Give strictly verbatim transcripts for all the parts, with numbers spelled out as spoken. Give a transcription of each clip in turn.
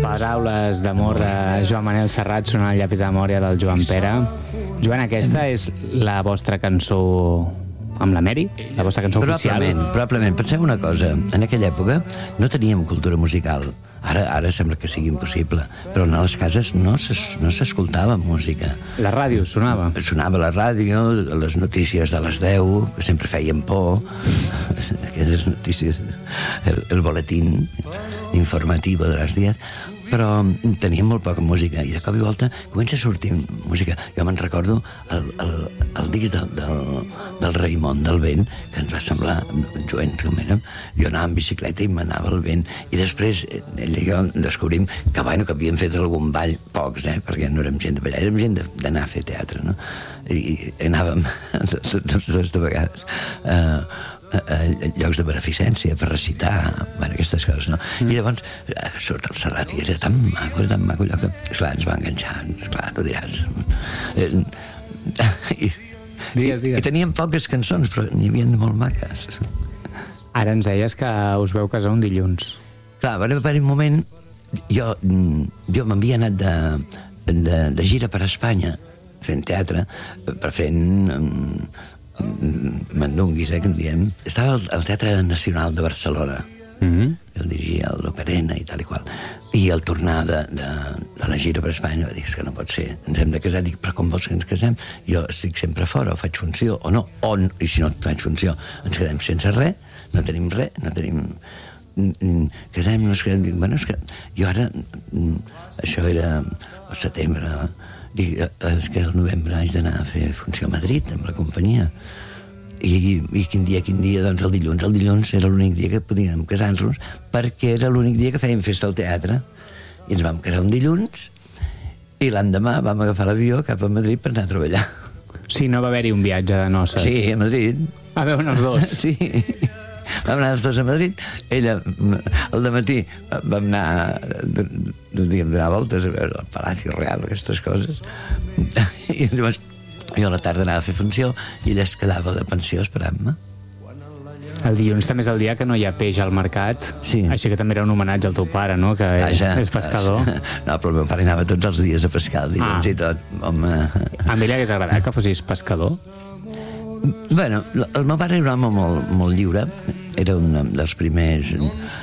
Paraules d'amor de Joan Manel Serrat són el llapis de memòria del Joan Pere. Joan, aquesta és la vostra cançó amb la Mary? La vostra cançó oficial? Probablement, probablement. Penseu una cosa, en aquella època no teníem cultura musical. Ara, ara sembla que sigui impossible, però en les cases no s'escoltava música. La ràdio sonava? Sonava la ràdio, les notícies de les deu, que sempre feien por, aquelles notícies, el, el boletín informatiu de les dies, però teníem molt poca música i de cop i volta comença a sortir música. Jo me'n recordo el, el, el disc del, del, del Raimon del Vent, que ens va semblar joents com érem. Jo anava en bicicleta i m'anava al vent, i després ell i jo descobrim que, bueno, que havíem fet algun ball, pocs, eh, perquè no érem gent de ballar, érem gent d'anar a fer teatre, no? I, i anàvem totes dues vegades uh, a llocs de beneficència per recitar, bueno, aquestes coses, no? Mm. I llavors surt el Serrat i era tan maco, era tan maco allò que, esclar, ens va enganxar, esclar, no diràs. I, digues, digues. I teníem poques cançons, però n'hi havia molt maques. Ara ens deies que us veu casar un dilluns. Clar, va haver un moment, jo, jo m'havia anat de, de, de gira per Espanya, fent teatre, per fent mandunguis, eh, que en diem. Estava al, al Teatre Nacional de Barcelona. Mm-hmm. El dirigia l'Operena i tal i qual. I al tornar de, de, de la gira per Espanya va dir que no pot ser, ens hem de casar. Dic, però com vols que ens casem? Jo estic sempre fora, o faig funció o no, o, i si no faig funció ens quedem sense res, no tenim res, no tenim... casem-nos, que... Dic, bueno, és que jo ara, això era al setembre, dic, és que al novembre haig d'anar a fer funció a Madrid amb la companyia. I, i quin dia, quin dia, doncs el dilluns. El dilluns era l'únic dia que podíem casar-nos, perquè era l'únic dia que fèiem festa al teatre. I ens vam casar un dilluns, i l'endemà vam agafar l'avió cap a Madrid per anar a treballar. Sí, no va haver-hi un viatge de noces? Sí, a Madrid. A veure els dos? Sí. Vam anar els dos a Madrid. Ella, al dematí, vam anar, diguem, donar voltes a veure el Palacio Real, aquestes coses. I llavors jo a la tarda anava a fer funció i ella es quedava a la pensió esperant-me. El dilluns també és el dia que no hi ha peix al mercat, sí. Així que també era un homenatge al teu pare, no?, que Vaja, és pescador. No, però el meu pare anava tots els dies a pescar, el dilluns ah. i tot. Home. A mi li hagués agradat que fossis pescador? Bueno, el meu pare era un home molt, molt lliure, era un dels primers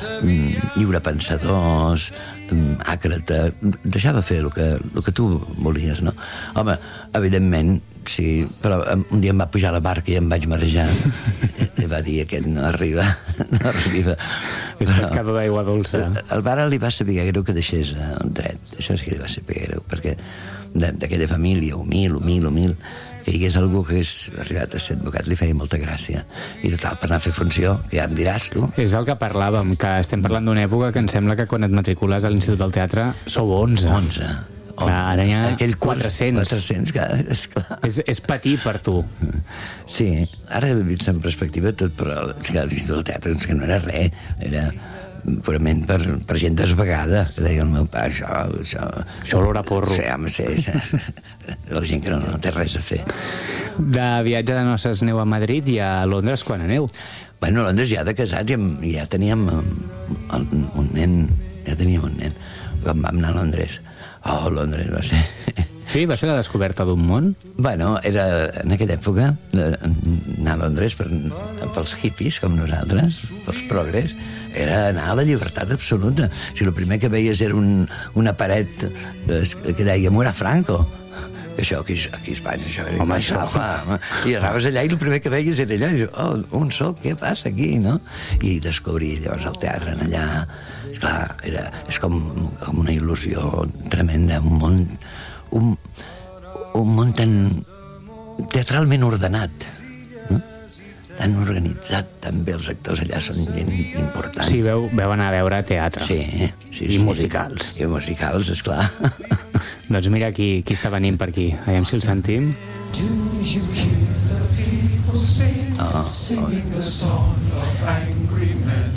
lliurepensadors, àcrata, deixava fer el que, el que tu volies, no? Home, evidentment, sí, però un dia em va pujar a la barca i em vaig marejar i va dir, aquest no arriba, no arriba. És pescador d'aigua dolça. El pare li va saber greu que deixés el dret, això és que li va saber greu, perquè d'aquella família humil, humil, humil, que hi hagués algú que hagués arribat a ser advocat li feia molta gràcia. I total, per anar a fer funció, que ja em diràs tu. És el que parlàvem, que estem parlant d'una època que em sembla que quan et matricules a l'Institut del Teatre sou onze. onze. Clar, ara hi ha aquell quatre-cents. quatre-cents, clar, esclar. És, és patir per tu. Sí, ara he vist en perspectiva tot, però és que l'Institut del Teatre és que no era res, era purament per, per gent desvegada, que deia el meu pare, això... Això, això olor a porro. Sí, home, sí, la gent que no, no té res a fer. De viatge de noces aneu a Madrid i a Londres quan aneu? Bueno, a Londres ja de casats ja, ja teníem un nen, ja teníem un nen, quan vam anar a Londres. Oh, Londres va ser... Sí? Va ser la descoberta d'un món? Bueno, era en aquella època anar a Londres per, pels hippies, com nosaltres, pels progres, era anar a la llibertat absoluta. O sigui, el primer que veies era un, una paret que deia Mura Franco. Això aquí, aquí a Espanya, això era... Home, això... Home, i arribaves allà i el primer que veies era allà, i dius, oh, on soc, què passa aquí, no? I descobrir llavors el teatre en allà... Esclar, era, és com, com una il·lusió tremenda, un món... Un, un món tan teatralment ordenat, no? Tan organitzat, també els actors allà són gent important. Sí, veu, veu anar a veure teatre. Sí, sí, I sí. musicals. I musicals, esclar. Doncs mira qui, qui està venint per aquí. Aviam si el sentim. Oh, oh.